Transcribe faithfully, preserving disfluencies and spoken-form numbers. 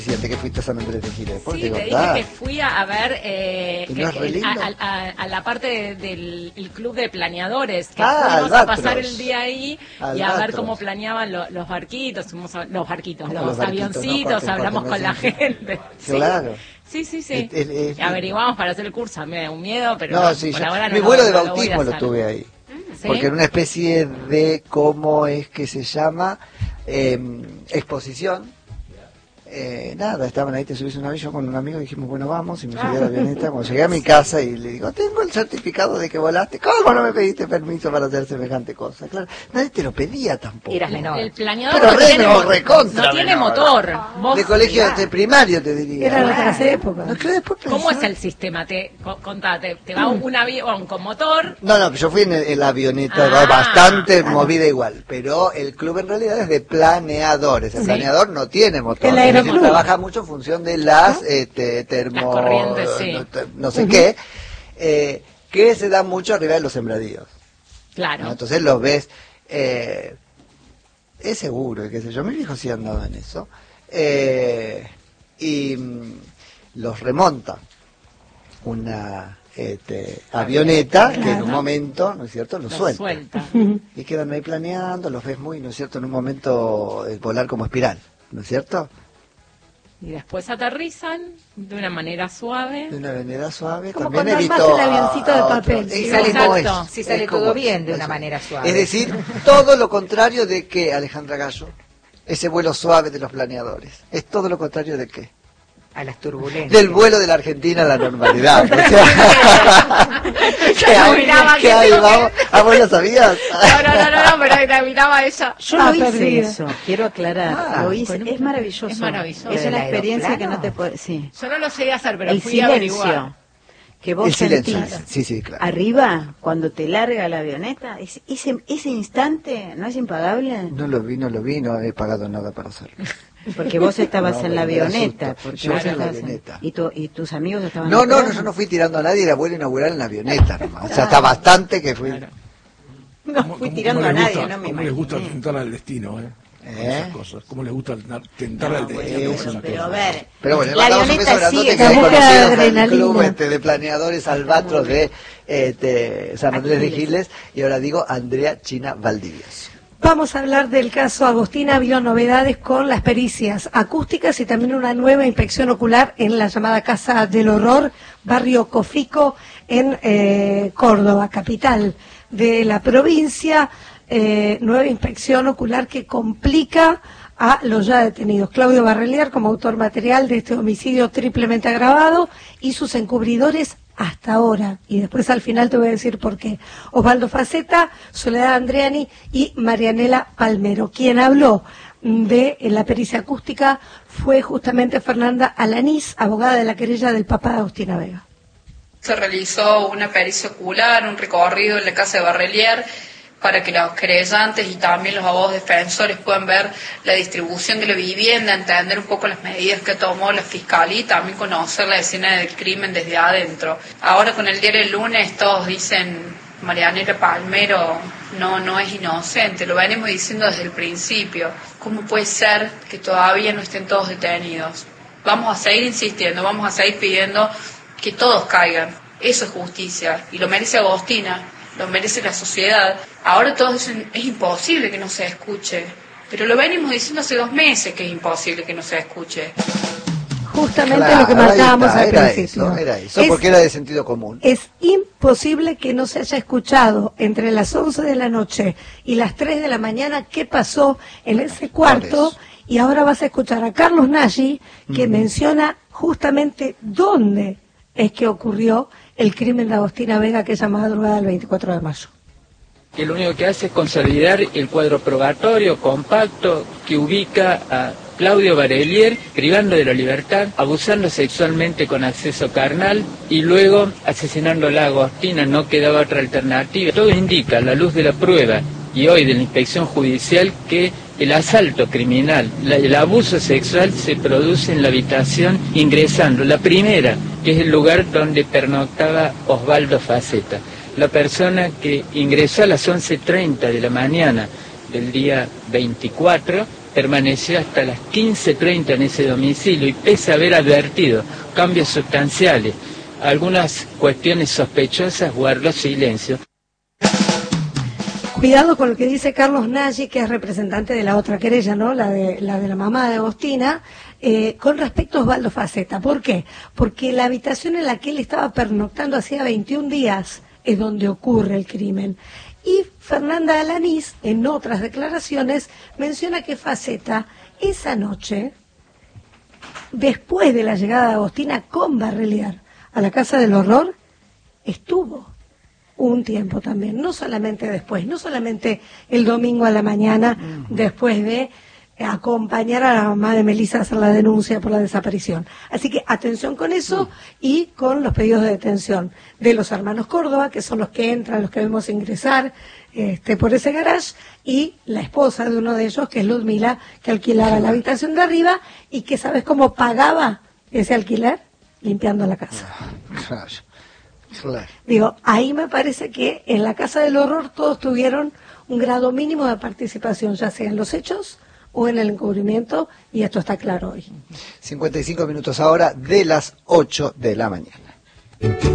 Siente que fuiste a San Andrés de Giles. Sí, te dije que fui a ver eh, ¿No que, es re lindo? a, a, a la parte de, del el club de planeadores, que Ah, fuimos a Albatros. pasar el día ahí Albatros. y a ver cómo planeaban lo, los barquitos, fuimos a- los barquitos, ¿Cómo los, los barquitos? avioncitos, No, corten, hablamos corten, con la no sé. gente. Sí. Claro. Sí, sí, sí. Es- es- es- Y averiguamos para hacer el curso, a mí me da un miedo, pero No, no, sí, por yo- ahora no mi lo- vuelo de no lo voy a bautismo lo hacer. tuve ahí. ¿Sí? Porque era una especie de, ¿cómo es que se llama? Eh, exposición. Eh, nada, estaban ahí, te subís a un avión con un amigo y dijimos, bueno, vamos, y me subí a la avioneta. Cuando llegué a mi casa y le digo, tengo el certificado de que volaste. ¿Cómo no me pediste permiso para hacer semejante cosa? Claro, nadie te lo pedía tampoco. Eras menor. El planeador Pero no re, tiene, no, mo- recontra no tiene menor. motor. Vos- De colegio de primario te diría. Era de otras épocas. No, claro, después ¿Cómo pensaba- es el sistema? Te, co- contate, te va un avión con motor. No, no, yo fui en, el- en la avioneta, Ah. bastante movida igual, pero el club en realidad es de planeadores. El Sí. planeador no tiene motor, El es decir, aeroclub. trabaja mucho en función de las este, termo, Las corrientes, sí. no, te- no sé qué, eh, que se da mucho arriba de los sembradíos. Claro. ¿no? Entonces los ves, eh, es seguro, qué sé yo, mi hijo sí ha andado en eso, eh, y mm, los remonta una este, avioneta que en Claro. un momento, ¿no es cierto?, lo Lo suelta. suelta. Y quedan ahí planeando, los ves muy, ¿no es cierto?, en un momento eh, volar como espiral, ¿no es cierto? Y después aterrizan de una manera suave. De una avenida suave, Como también cuando evitó armás el a- avioncito a de otro. papel, Es sí, como exacto, es, si sale es como todo bien de es. una manera suave. Es decir, todo lo contrario de que, Alejandra Gallo, ese vuelo suave de los planeadores. Es todo lo contrario de qué? A las turbulencias. Del vuelo de la Argentina a la normalidad. O sea, que ahí, miraba que que ahí tengo que- vamos. Ah, ¿vos lo sabías? No, no, no, no, no, pero la miraba ella. Yo lo Ah, hice perdida. eso, quiero aclarar, Ah, lo hice, bueno, es maravilloso. es maravilloso. Es ¿Del una experiencia que aeroplano? no te puede, sí. Yo no lo llegué a hacer, pero El fui a averiguar. silencio que vos El silencio. sentís Sí, sí, claro. arriba, cuando te larga la avioneta, es- ese, ese instante no es impagable, No lo vi, no lo vi, no he pagado nada para hacerlo. porque vos estabas No, en la me da avioneta, susto. porque Yo vos en la estabas en- avioneta. y, tu- y tus amigos estaban No, no, atrás. no, yo no fui tirando a nadie, era vuelo inaugural en la avioneta nomás. O sea, está bastante que fui. No ¿Cómo- fui cómo- tirando cómo a les nadie, gusta- no me ¿Cómo les gusta imaginé. tentar al destino, eh? Con ¿Eh? esas cosas. ¿Cómo les gusta tentar No, al bueno, destino? es pero, un pero tema. a ver, Pero bueno, le la mandamos un beso avioneta grandote sigue que hay la búsqueda de conocidos al adrenalina. club este, de planeadores albatros de este, San Andrés de Giles, y ahora digo Andrea China Valdivieso. Vamos a hablar del caso Agostina. Ha habido novedades con las pericias acústicas y también una nueva inspección ocular en la llamada Casa del Horror, barrio Cofico, en eh, Córdoba, capital de la provincia. Eh, nueva inspección ocular que complica a los ya detenidos. Claudio Barrelier como autor material de este homicidio triplemente agravado y sus encubridores hasta ahora, y después al final te voy a decir por qué. Osvaldo Faceta, Soledad Andreani y Marianela Palmero. Quien habló de la pericia acústica fue justamente Fernanda Alanís, abogada de la querella del papá de Agustina Vega. Se realizó una pericia ocular, un recorrido en la casa de Barrelier, para que los querellantes y también los abogados defensores puedan ver la distribución de la vivienda, entender un poco las medidas que tomó la fiscalía y también conocer la escena del crimen desde adentro. Ahora con el diario El Lunes todos dicen Marianela Palmero no, no es inocente, lo venimos diciendo desde el principio. ¿Cómo puede ser que todavía no estén todos detenidos? Vamos a seguir insistiendo, vamos a seguir pidiendo que todos caigan. Eso es justicia y lo merece Agostina, lo merece la sociedad. Ahora todos dicen, es imposible que no se escuche, pero lo venimos diciendo hace dos meses que es imposible que no se escuche. Justamente Claro, lo que ahí marcábamos está, al era principio. eso, era eso, Es- porque era de sentido común. Es imposible que no se haya escuchado entre las once de la noche y las tres de la mañana qué pasó en ese cuarto, eso. y ahora vas a escuchar a Carlos Nagy, que menciona justamente dónde es que ocurrió el crimen de Agostina Vega aquella madrugada del veinticuatro de mayo. Que lo único que hace es consolidar el cuadro probatorio compacto que ubica a Claudio Barrelier privando de la libertad, abusando sexualmente con acceso carnal y luego asesinándola a Agostina. No quedaba otra alternativa. Todo indica, a la luz de la prueba y hoy de la inspección judicial, que el asalto criminal, la, el abuso sexual se produce en la habitación ingresando. La primera, que es el lugar donde pernoctaba Osvaldo Faceta. La persona que ingresó a las once treinta de la mañana del día veinticuatro permaneció hasta las quince treinta en ese domicilio y pese a haber advertido cambios sustanciales, algunas cuestiones sospechosas, guardó silencio. Cuidado con lo que dice Carlos Nagy, que es representante de la otra querella, ¿no? La de la, de la mamá de Agostina, eh, con respecto a Osvaldo Faceta. ¿Por qué? Porque la habitación en la que él estaba pernoctando hacía veintiún días es donde ocurre el crimen. Y Fernanda Alanís, en otras declaraciones, menciona que Faceta, esa noche, después de la llegada de Agostina con Barrelier a la Casa del Horror, estuvo un tiempo también, no solamente después, no solamente el domingo a la mañana, uh-huh. después de acompañar a la mamá de Melissa a hacer la denuncia por la desaparición. Así que atención con eso uh-huh. y con los pedidos de detención de los hermanos Córdoba, que son los que entran, los que vemos ingresar este, por ese garage, y la esposa de uno de ellos, que es Ludmila, que alquilaba la habitación de arriba y que, ¿sabes cómo pagaba ese alquiler? Limpiando la casa. Claro. Claro. Digo, ahí me parece que en la Casa del Horror todos tuvieron un grado mínimo de participación, ya sea en los hechos o en el encubrimiento, y esto está claro hoy. cincuenta y cinco minutos ahora de las ocho de la mañana.